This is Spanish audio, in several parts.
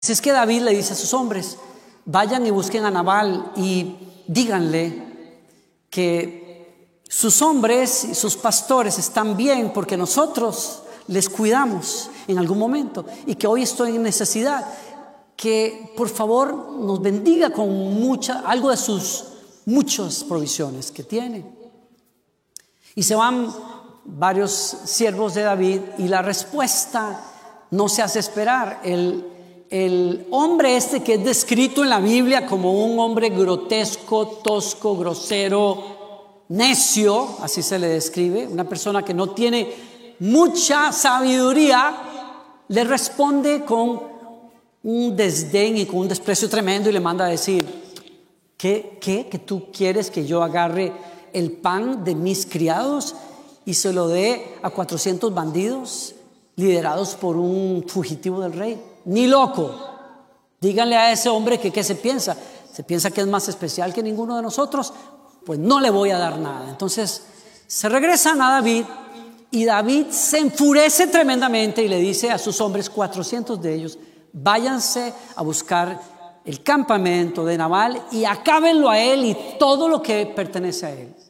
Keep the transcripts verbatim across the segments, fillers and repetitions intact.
Así es que David le dice a sus hombres: vayan y busquen a Nabal y díganle que sus hombres y sus pastores están bien porque nosotros les cuidamos en algún momento y que hoy estoy en necesidad, que por favor nos bendiga con mucha, algo de sus muchas provisiones que tiene. Y se van varios siervos de David y la respuesta no se hace esperar. El, el hombre este que es descrito en la Biblia como un hombre grotesco, tosco, grosero, necio, así se le describe, una persona que no tiene mucha sabiduría, le responde con un desdén y con un desprecio tremendo y le manda a decir: ¿qué, qué? ¿Que tú quieres que yo agarre el pan de mis criados y se lo dé a cuatrocientos bandidos liderados por un fugitivo del rey? Ni loco. Díganle a ese hombre que qué se piensa. ¿Se piensa que es más especial que ninguno de nosotros? Pues no le voy a dar nada. Entonces se regresan a David y David se enfurece tremendamente y le dice a sus hombres, cuatrocientos de ellos: váyanse a buscar el campamento de Nabal y acábenlo a él y todo lo que pertenece a él.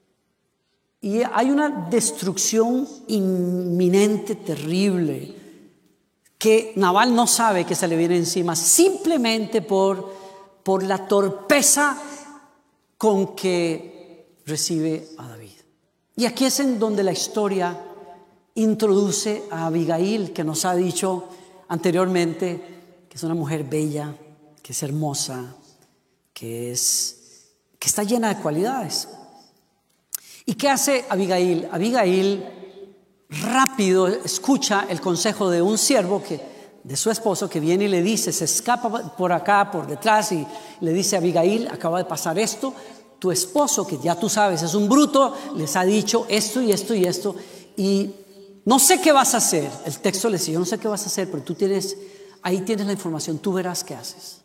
Y hay una destrucción inminente, terrible, que Nabal no sabe que se le viene encima simplemente por, por la torpeza con que recibe a David. Y aquí es en donde la historia introduce a Abigail, que nos ha dicho anteriormente que es una mujer bella, que es hermosa, que, es, que está llena de cualidades. ¿Y qué hace Abigail? Abigail rápido escucha el consejo de un siervo que, de su esposo, que viene y le dice, se escapa por acá, por detrás, y le dice a Abigail: acaba de pasar esto, tu esposo, que ya tú sabes es un bruto, les ha dicho esto y esto y esto, y no sé qué vas a hacer. El texto le dice: yo no sé qué vas a hacer, pero tú tienes, ahí tienes la información, tú verás qué haces.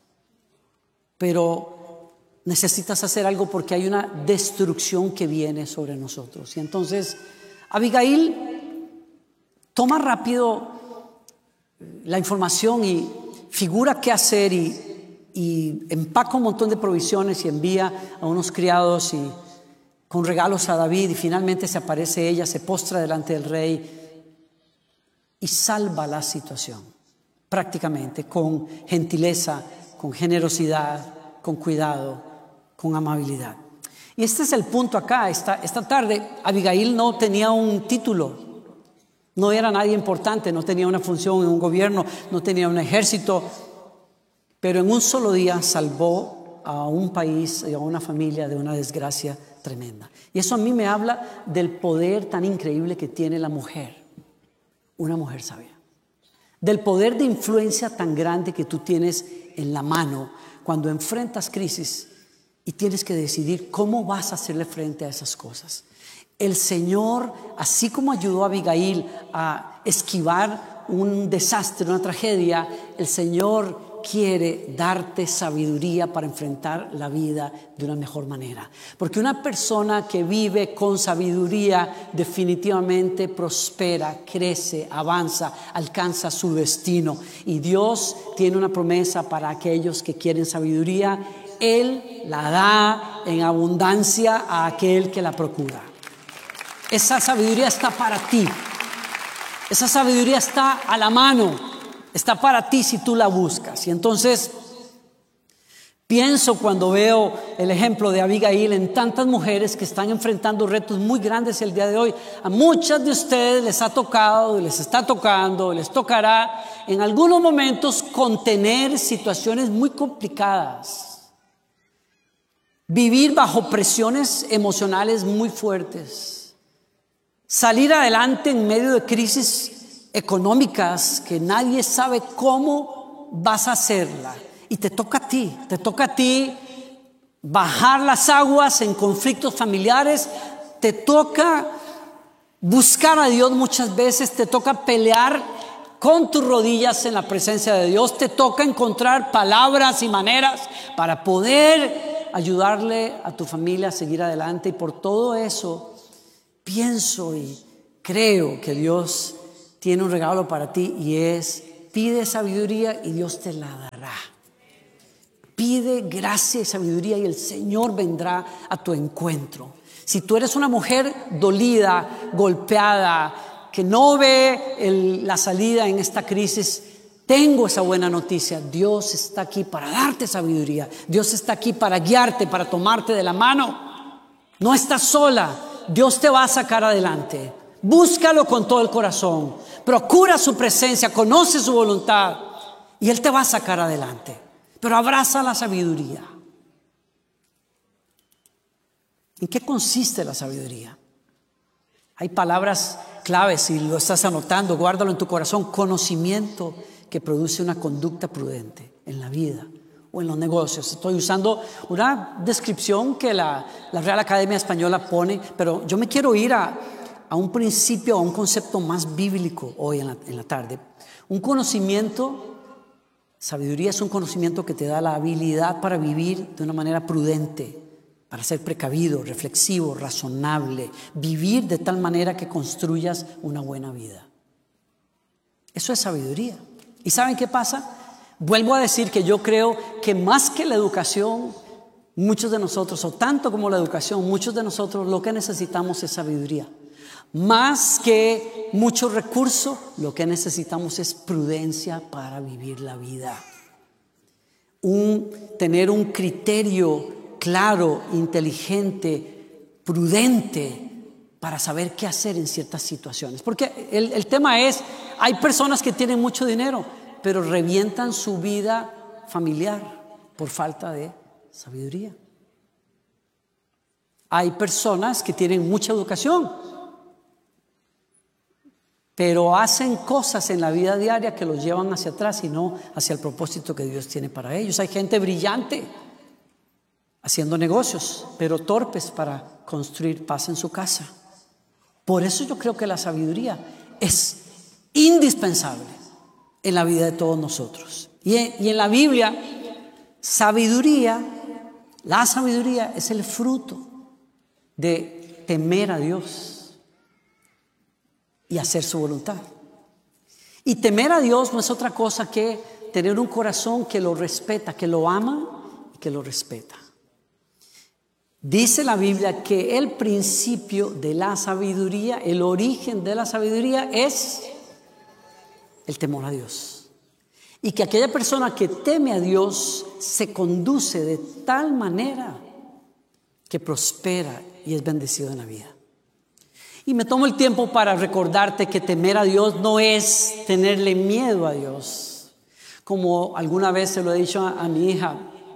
Pero necesitas hacer algo porque hay una destrucción que viene sobre nosotros. Y entonces Abigail toma rápido la información y figura qué hacer y, y empaca un montón de provisiones y envía a unos criados y con regalos a David, y finalmente se aparece ella, se postra delante del rey y salva la situación prácticamente con gentileza, con generosidad, con cuidado, con amabilidad. Y este es el punto acá. Esta, esta tarde Abigail no tenía un título, no era nadie importante, no tenía una función en un gobierno, no tenía un ejército, pero en un solo día salvó a un país y a una familia de una desgracia tremenda. Y eso a mí me habla del poder tan increíble que tiene la mujer, una mujer sabia, del poder de influencia tan grande que tú tienes en la mano cuando enfrentas crisis y tienes que decidir cómo vas a hacerle frente a esas cosas. El Señor, así como ayudó a Abigail a esquivar un desastre, una tragedia, el Señor quiere darte sabiduría para enfrentar la vida de una mejor manera. Porque una persona que vive con sabiduría definitivamente prospera, crece, avanza, alcanza su destino. Y Dios tiene una promesa para aquellos que quieren sabiduría. Él la da en abundancia a aquel que la procura. Esa sabiduría está para ti. Esa sabiduría está a la mano. Está para ti si tú la buscas. Y entonces pienso, cuando veo el ejemplo de Abigail, en tantas mujeres que están enfrentando retos muy grandes el día de hoy. A muchas de ustedes les ha tocado, les está tocando, les tocará en algunos momentos contener situaciones muy complicadas, vivir bajo presiones emocionales muy fuertes, salir adelante en medio de crisis económicas que nadie sabe cómo vas a hacerla, y te toca a ti, te toca a ti bajar las aguas en conflictos familiares, te toca buscar a Dios muchas veces, te toca pelear con tus rodillas en la presencia de Dios, te toca encontrar palabras y maneras para poder ayudarle a tu familia a seguir adelante. Y por todo eso pienso y creo que Dios tiene un regalo para ti, y es pide sabiduría y Dios te la dará. Pide gracia y sabiduría y el Señor vendrá a tu encuentro. Si tú eres una mujer dolida, golpeada, que no ve el, la salida en esta crisis, tengo esa buena noticia. Dios está aquí para darte sabiduría. Dios está aquí para guiarte, para tomarte de la mano. No estás sola. Dios te va a sacar adelante. Búscalo con todo el corazón. Procura su presencia, conoce su voluntad y Él te va a sacar adelante. Pero abraza la sabiduría. ¿En qué consiste la sabiduría? Hay palabras claves, si lo estás anotando, guárdalo en tu corazón. Conocimiento que produce una conducta prudente en la vida o en los negocios. Estoy usando una descripción que la, la Real Academia Española pone, pero yo me quiero ir a, a un principio, a un concepto más bíblico hoy en la, en la tarde. Un conocimiento. Sabiduría es un conocimiento que te da la habilidad para vivir de una manera prudente, para ser precavido, reflexivo, razonable, vivir de tal manera que construyas una buena vida. Eso es sabiduría. ¿Y saben qué pasa? Vuelvo a decir que yo creo que más que la educación, muchos de nosotros, o tanto como la educación, muchos de nosotros lo que necesitamos es sabiduría. Más que muchos recursos, lo que necesitamos es prudencia para vivir la vida. Un, tener un criterio claro, inteligente, prudente para saber qué hacer en ciertas situaciones. Porque el, el tema es, hay personas que tienen mucho dinero, pero revientan su vida familiar por falta de sabiduría. Hay personas que tienen mucha educación, pero hacen cosas en la vida diaria que los llevan hacia atrás y no hacia el propósito que Dios tiene para ellos. Hay gente brillante haciendo negocios, pero torpes para construir paz en su casa. Por eso yo creo que la sabiduría es indispensable en la vida de todos nosotros. Y en, y en la Biblia, sabiduría, la sabiduría es el fruto de temer a Dios y hacer su voluntad. Y temer a Dios no es otra cosa que tener un corazón que lo respeta, que lo ama y que lo respeta. Dice la Biblia que el principio de la sabiduría, el origen de la sabiduría es el temor a Dios. Y que aquella persona que teme a Dios se conduce de tal manera que prospera y es bendecido en la vida. Y me tomo el tiempo para recordarte que temer a Dios no es tenerle miedo a Dios. Como alguna vez se lo he dicho a, a mi hija,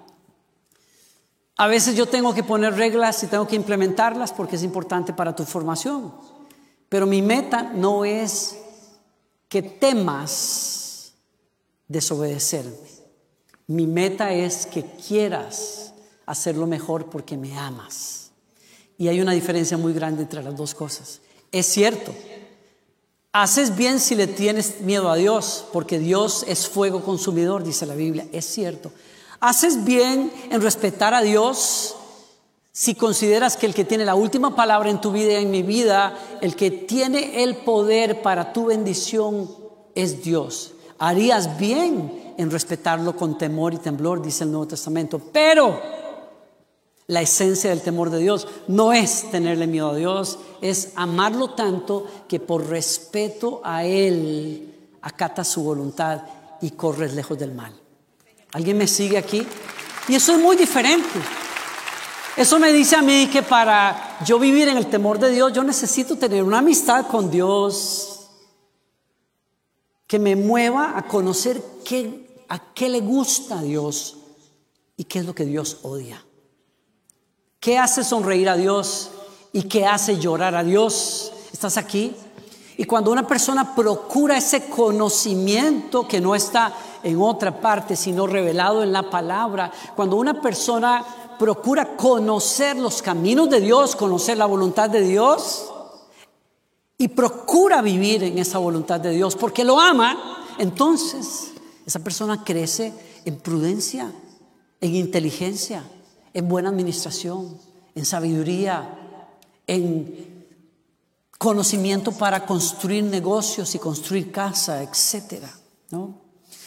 a veces yo tengo que poner reglas y tengo que implementarlas porque es importante para tu formación. Pero mi meta no es que temas desobedecerme. Mi meta es que quieras hacerlo mejor porque me amas. Y hay una diferencia muy grande entre las dos cosas. Es cierto, haces bien si le tienes miedo a Dios, porque Dios es fuego consumidor, dice la Biblia. Es cierto. Haces bien en respetar a Dios si consideras que el que tiene la última palabra en tu vida y en mi vida, el que tiene el poder para tu bendición es Dios. Harías bien en respetarlo con temor y temblor, dice el Nuevo Testamento. Pero la esencia del temor de Dios no es tenerle miedo a Dios, es amarlo tanto que por respeto a Él acatas su voluntad y corres lejos del mal. ¿Alguien me sigue aquí? Y eso es muy diferente. Eso me dice a mí que para yo vivir en el temor de Dios, yo necesito tener una amistad con Dios que me mueva a conocer qué, a qué le gusta a Dios y qué es lo que Dios odia. ¿Qué hace sonreír a Dios y qué hace llorar a Dios? ¿Estás aquí? Y cuando una persona procura ese conocimiento que no está en otra parte, sino revelado en la palabra, cuando una persona procura conocer los caminos de Dios, conocer la voluntad de Dios y procura vivir en esa voluntad de Dios porque lo ama, entonces esa persona crece en prudencia, en inteligencia, en buena administración, en sabiduría, en conocimiento para construir negocios y construir casa, etcétera, ¿no?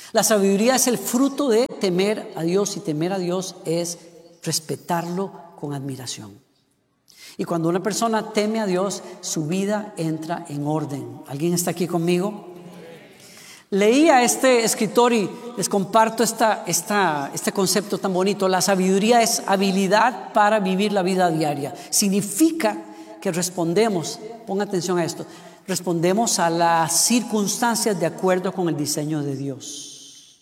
La sabiduría es el fruto de temer a Dios, y temer a Dios es respetarlo con admiración. Y cuando una persona teme a Dios, su vida entra en orden. ¿Alguien está aquí conmigo? Leí a este escritor y les comparto esta, esta, este concepto tan bonito. La sabiduría es habilidad para vivir la vida diaria. Significa que respondemos, ponga atención a esto, respondemos a las circunstancias de acuerdo con el diseño de Dios.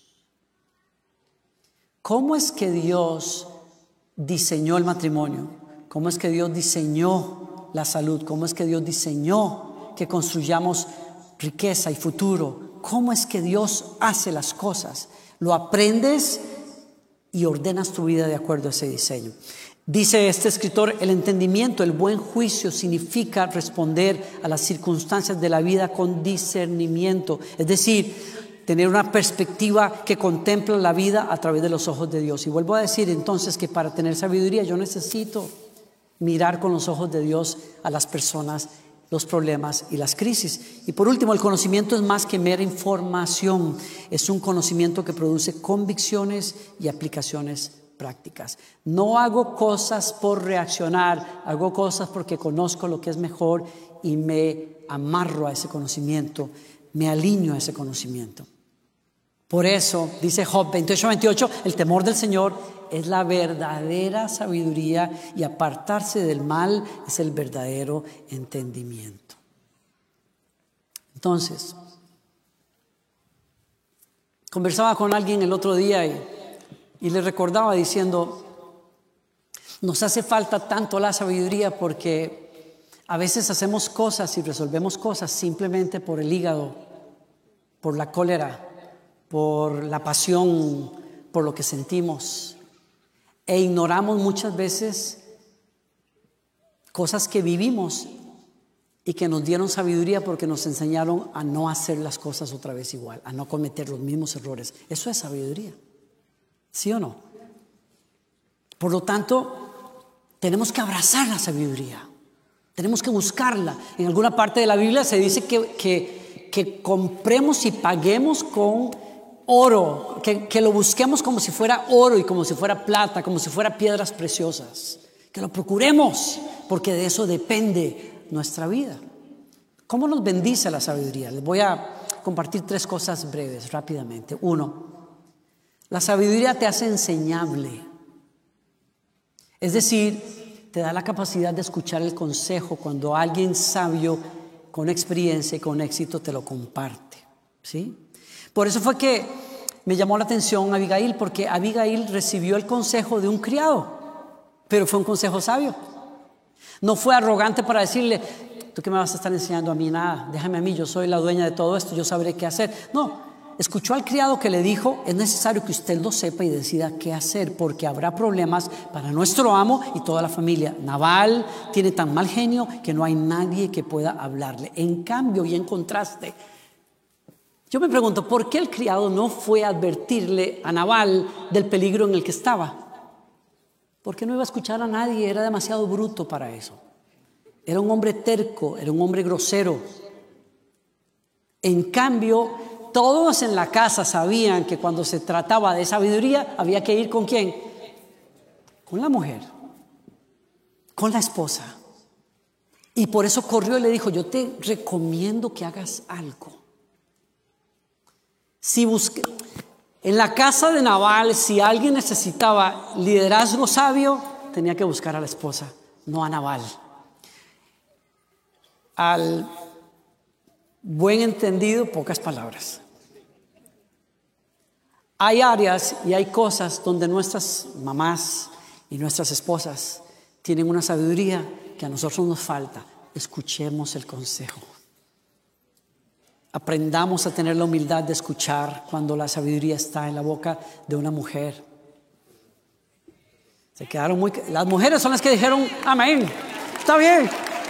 ¿Cómo es que Dios diseñó el matrimonio? ¿Cómo es que Dios diseñó la salud? ¿Cómo es que Dios diseñó que construyamos riqueza y futuro? ¿Cómo es que Dios hace las cosas? Lo aprendes y ordenas tu vida de acuerdo a ese diseño. Dice este escritor, el entendimiento, el buen juicio significa responder a las circunstancias de la vida con discernimiento. Es decir, tener una perspectiva que contempla la vida a través de los ojos de Dios. Y vuelvo a decir entonces que para tener sabiduría yo necesito mirar con los ojos de Dios a las personas, los problemas y las crisis. Y por último, el conocimiento es más que mera información. Es un conocimiento que produce convicciones y aplicaciones prácticas. No hago cosas por reaccionar, hago cosas porque conozco lo que es mejor y me amarro a ese conocimiento, me alineo a ese conocimiento. Por eso, dice Job veintiocho veintiocho, el temor del Señor es la verdadera sabiduría y apartarse del mal es el verdadero entendimiento. Entonces, conversaba con alguien el otro día y, y le recordaba diciendo, nos hace falta tanto la sabiduría porque a veces hacemos cosas y resolvemos cosas simplemente por el hígado, por la cólera, por la pasión, por lo que sentimos, e ignoramos muchas veces cosas que vivimos y que nos dieron sabiduría porque nos enseñaron a no hacer las cosas otra vez igual, a no cometer los mismos errores. Eso es sabiduría, ¿sí o no? Por lo tanto, tenemos que abrazar la sabiduría, tenemos que buscarla. En alguna parte de la Biblia se dice que, que, que compremos y paguemos con oro, que, que lo busquemos como si fuera oro y como si fuera plata, como si fuera piedras preciosas, que lo procuremos porque de eso depende nuestra vida. ¿Cómo nos bendice la sabiduría? Les voy a compartir tres cosas breves, rápidamente. Uno, la sabiduría te hace enseñable, es decir, te da la capacidad de escuchar el consejo cuando alguien sabio con experiencia y con éxito te lo comparte, ¿sí? Por eso fue que me llamó la atención Abigail, porque Abigail recibió el consejo de un criado, pero fue un consejo sabio. No fue arrogante para decirle, ¿tú qué me vas a estar enseñando a mí? Nada, déjame a mí, yo soy la dueña de todo esto, yo sabré qué hacer. No, escuchó al criado que le dijo, es necesario que usted lo sepa y decida qué hacer, porque habrá problemas para nuestro amo y toda la familia. Nabal tiene tan mal genio que no hay nadie que pueda hablarle. En cambio, y en contraste, yo me pregunto, ¿por qué el criado no fue a advertirle a Nabal del peligro en el que estaba? ¿Por qué no iba a escuchar a nadie? Era demasiado bruto para eso. Era un hombre terco, era un hombre grosero. En cambio, todos en la casa sabían que cuando se trataba de sabiduría, había que ir ¿con quién? Con la mujer, con la esposa. Y por eso corrió y le dijo, yo te recomiendo que hagas algo. Si busque, en la casa de Nabal, si alguien necesitaba liderazgo sabio, tenía que buscar a la esposa, no a Nabal. Al buen entendido, pocas palabras. Hay áreas y hay cosas donde nuestras mamás y nuestras esposas tienen una sabiduría que a nosotros nos falta. Escuchemos el consejo. Aprendamos a tener la humildad de escuchar cuando la sabiduría está en la boca de una mujer. Se quedaron muy... Las mujeres son las que dijeron, amén, está bien.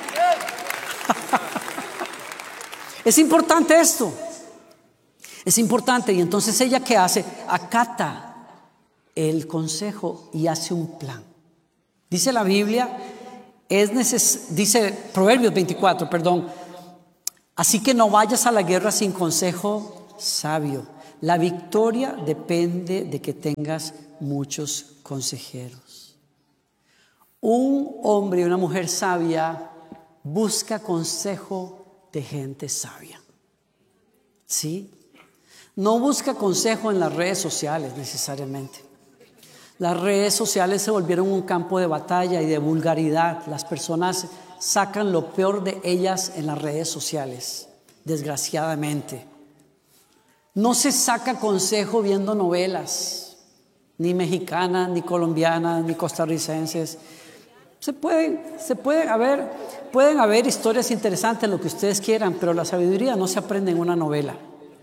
Es importante esto. Es importante. Y entonces ella, ¿qué hace? Acata el consejo y hace un plan. Dice la Biblia, es neces- dice Proverbios veinticuatro, perdón. Así que no vayas a la guerra sin consejo sabio. La victoria depende de que tengas muchos consejeros. Un hombre y una mujer sabia busca consejo de gente sabia. ¿Sí? No busca consejo en las redes sociales necesariamente. Las redes sociales se volvieron un campo de batalla y de vulgaridad. Las personas sacan lo peor de ellas en las redes sociales, desgraciadamente. No se saca consejo viendo novelas, ni mexicanas, ni colombianas, ni costarricenses. Se pueden, se pueden haber, pueden haber historias interesantes, lo que ustedes quieran, pero la sabiduría no se aprende en una novela.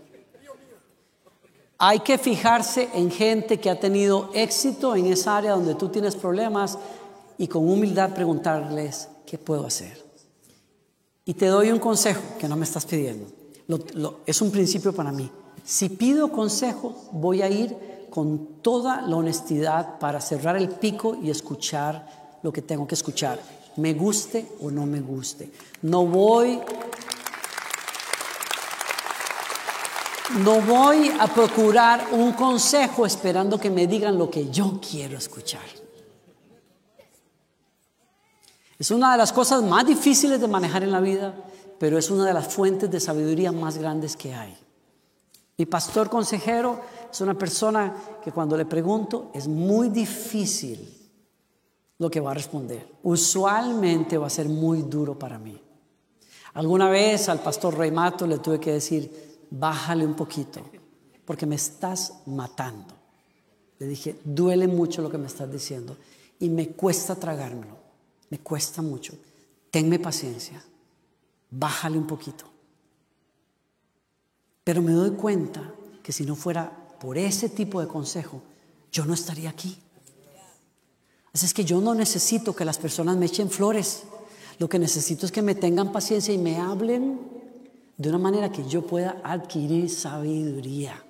Hay que fijarse en gente que ha tenido éxito en esa área donde tú tienes problemas y con humildad preguntarles, ¿qué puedo hacer? Y te doy un consejo que no me estás pidiendo. Lo, lo, es un principio para mí. Si pido consejo, voy a ir con toda la honestidad para cerrar el pico y escuchar lo que tengo que escuchar, me guste o no me guste. No voy, no voy a procurar un consejo esperando que me digan lo que yo quiero escuchar. Es una de las cosas más difíciles de manejar en la vida, pero es una de las fuentes de sabiduría más grandes que hay. Mi pastor consejero es una persona que cuando le pregunto es muy difícil lo que va a responder. Usualmente va a ser muy duro para mí. Alguna vez al pastor Rey Mato le tuve que decir, bájale un poquito, porque me estás matando. Le dije, duele mucho lo que me estás diciendo y me cuesta tragármelo, me cuesta mucho. Tenme paciencia, bájale un poquito. Pero me doy cuenta que si no fuera por ese tipo de consejo, yo no estaría aquí. Así es que yo no necesito que las personas me echen flores. Lo que necesito es que me tengan paciencia y me hablen de una manera que yo pueda adquirir sabiduría.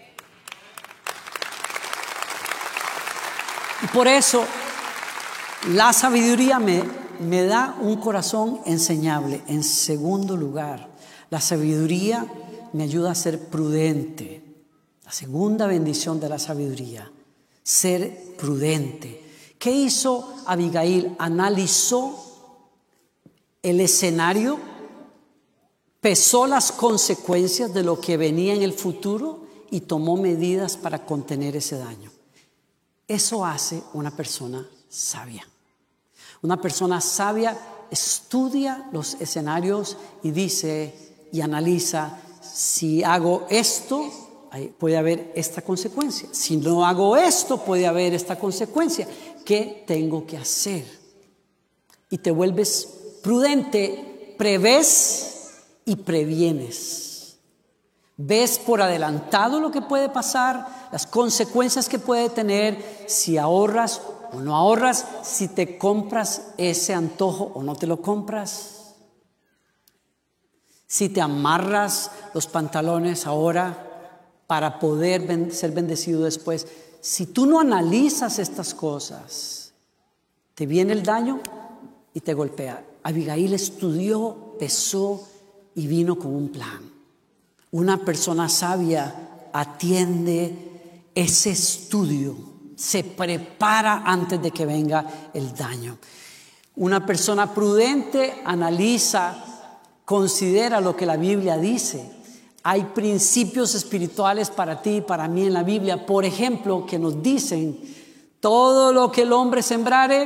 Y por eso la sabiduría me, me da un corazón enseñable. En segundo lugar, la sabiduría me ayuda a ser prudente. La segunda bendición de la sabiduría, ser prudente. ¿Qué hizo Abigail? Analizó el escenario, pesó las consecuencias de lo que venía en el futuro y tomó medidas para contener ese daño. Eso hace una persona sabia. Una persona sabia estudia los escenarios y dice y analiza, si hago esto, puede haber esta consecuencia. Si no hago esto, puede haber esta consecuencia. ¿Qué tengo que hacer? Y te vuelves prudente, prevés y previenes. Ves por adelantado lo que puede pasar, las consecuencias que puede tener, si ahorras o no ahorras, si te compras ese antojo o no te lo compras, si te amarras los pantalones ahora para poder ser bendecido después. Si tú no analizas estas cosas, te viene el daño y te golpea. Abigail estudió, pesó y vino con un plan. Una persona sabia atiende ese estudio, se prepara antes de que venga el daño. Una persona prudente analiza, considera lo que la Biblia dice. Hay principios espirituales para ti y para mí en la Biblia, por ejemplo, que nos dicen, todo lo que el hombre sembrare,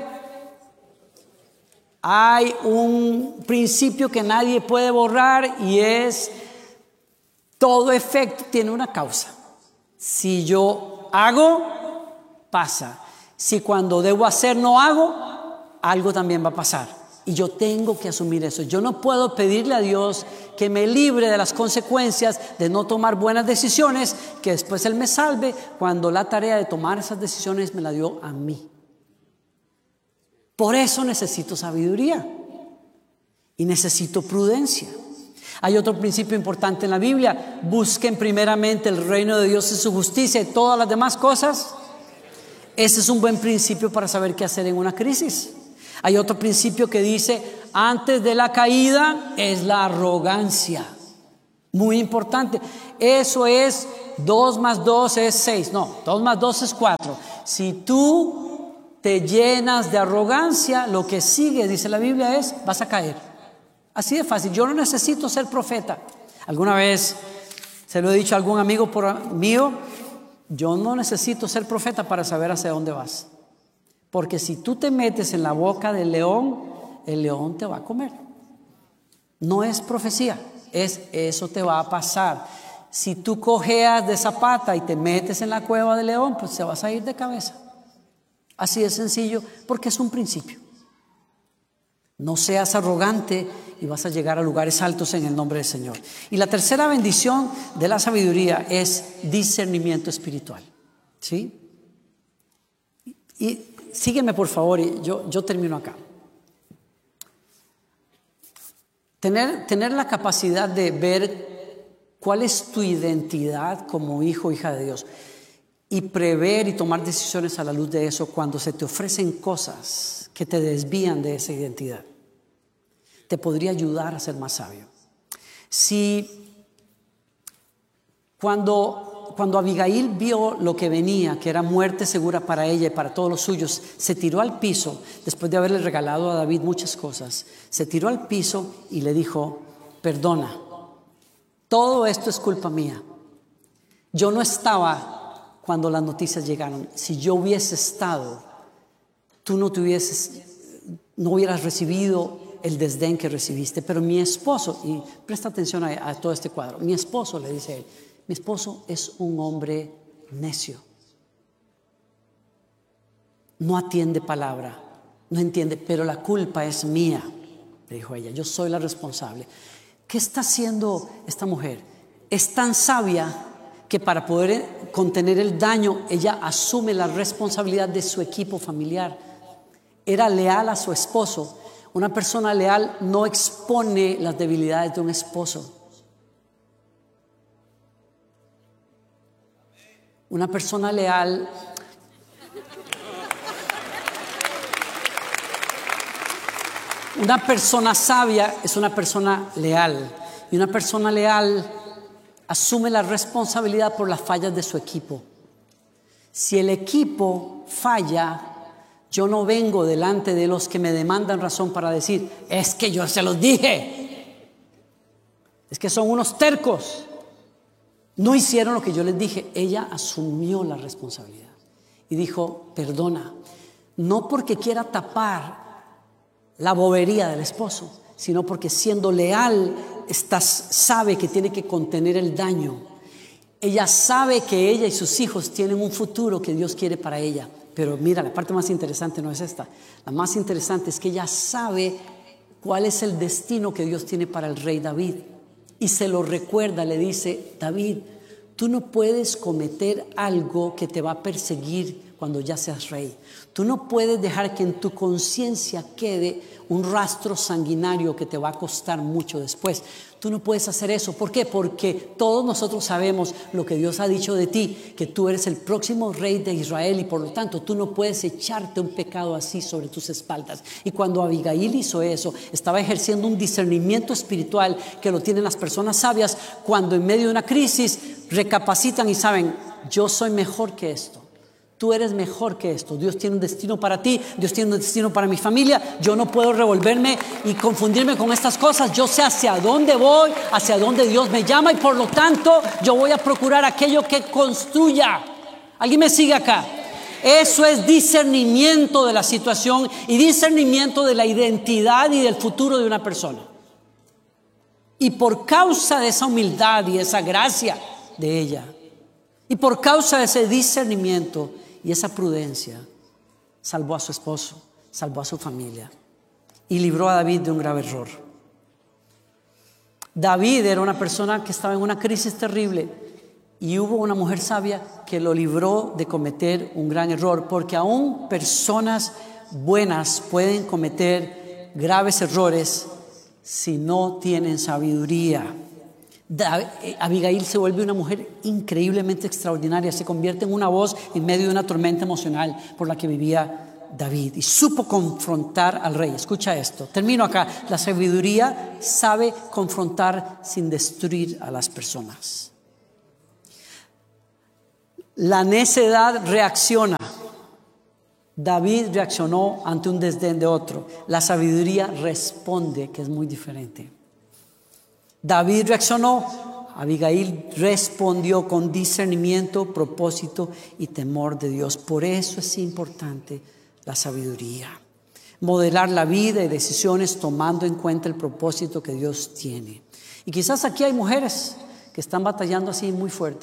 hay un principio que nadie puede borrar y es, todo efecto tiene una causa. Si yo hago, pasa. Si cuando debo hacer no hago, algo también va a pasar. Y yo tengo que asumir eso. Yo no puedo pedirle a Dios que me libre de las consecuencias de no tomar buenas decisiones, que después Él me salve, cuando la tarea de tomar esas decisiones me la dio a mí. Por eso necesito sabiduría y necesito prudencia. Hay otro principio importante en la Biblia: busquen primeramente el reino de Dios y su justicia, y todas las demás cosas. Ese es un buen principio para saber qué hacer en una crisis. Hay otro principio que dice, antes de la caída es la arrogancia. Muy importante. Eso es dos más dos es seis. No, dos más dos es cuatro. Si tú te llenas de arrogancia, lo que sigue, dice la Biblia, es vas a caer. Así de fácil. Yo no necesito ser profeta. Alguna vez se lo he dicho a algún amigo por mío, yo no necesito ser profeta para saber hacia dónde vas. Porque si tú te metes en la boca del león, el león te va a comer. No es profecía, es eso te va a pasar. Si tú cojeas de zapata y te metes en la cueva del león, pues te vas a ir de cabeza. Así de sencillo, porque es un principio. No seas arrogante y vas a llegar a lugares altos en el nombre del Señor. Y la tercera bendición de la sabiduría es discernimiento espiritual. ¿Sí? Y sígueme por favor, y yo, yo termino acá. Tener, tener la capacidad de ver cuál es tu identidad como hijo o hija de Dios y prever y tomar decisiones a la luz de eso cuando se te ofrecen cosas que te desvían de esa identidad, te podría ayudar a ser más sabio. Si cuando, cuando Abigail vio lo que venía, que era muerte segura para ella y para todos los suyos, se tiró al piso, después de haberle regalado a David muchas cosas, se tiró al piso y le dijo: perdona, todo esto es culpa mía. Yo no estaba cuando las noticias llegaron. Si yo hubiese estado, tú no te hubieses, no hubieras recibido el desdén que recibiste. Pero mi esposo, y presta atención a, a todo este cuadro, mi esposo, le dice él, mi esposo es un hombre necio. No atiende palabra, no entiende, pero la culpa es mía, le dijo ella, yo soy la responsable. ¿Qué está haciendo esta mujer? Es tan sabia que para poder contener el daño, ella asume la responsabilidad de su equipo familiar. Era leal a su esposo. Una persona leal no expone las debilidades de un esposo. Una persona leal Una persona sabia es una persona leal. Y una persona leal asume la responsabilidad por las fallas de su equipo. Si el equipo falla, yo no vengo delante de los que me demandan razón para decir, es que yo se los dije, es que son unos tercos, no hicieron lo que yo les dije. Ella asumió la responsabilidad y dijo, perdona, no porque quiera tapar la bobería del esposo, sino porque siendo leal, estás, sabe que tiene que contener el daño. Ella sabe que ella y sus hijos tienen un futuro que Dios quiere para ella. Pero mira, la parte más interesante no es esta. La más interesante es que ella sabe cuál es el destino que Dios tiene para el rey David. Y se lo recuerda, le dice, David, tú no puedes cometer algo que te va a perseguir cuando ya seas rey. Tú no puedes dejar que en tu conciencia quede un rastro sanguinario que te va a costar mucho después. Tú no puedes hacer eso. ¿Por qué? Porque todos nosotros sabemos lo que Dios ha dicho de ti, que tú eres el próximo rey de Israel y por lo tanto tú no puedes echarte un pecado así sobre tus espaldas. Y cuando Abigail hizo eso, estaba ejerciendo un discernimiento espiritual que lo tienen las personas sabias cuando en medio de una crisis recapacitan y saben, yo soy mejor que esto. Tú eres mejor que esto. Dios tiene un destino para ti. Dios tiene un destino para mi familia. Yo no puedo revolverme y confundirme con estas cosas. Yo sé hacia dónde voy, hacia dónde Dios me llama y por lo tanto yo voy a procurar aquello que construya. ¿Alguien me sigue acá? Eso es discernimiento de la situación y discernimiento de la identidad y del futuro de una persona. Y por causa de esa humildad y esa gracia de ella, y por causa de ese discernimiento y esa prudencia, salvó a su esposo, salvó a su familia y libró a David de un grave error. David era una persona que estaba en una crisis terrible y hubo una mujer sabia que lo libró de cometer un gran error, porque aún personas buenas pueden cometer graves errores si no tienen sabiduría. Abigail se vuelve una mujer increíblemente extraordinaria, se convierte en una voz en medio de una tormenta emocional por la que vivía David y supo confrontar al rey. Escucha esto, termino acá. La sabiduría sabe confrontar sin destruir a las personas. La necedad reacciona. David reaccionó ante un desdén de otro. La sabiduría responde, que es muy diferente. David reaccionó, Abigail respondió con discernimiento, propósito y temor de Dios. Por eso es importante la sabiduría. Modelar la vida y decisiones tomando en cuenta el propósito que Dios tiene. Y quizás aquí hay mujeres que están batallando así muy fuerte.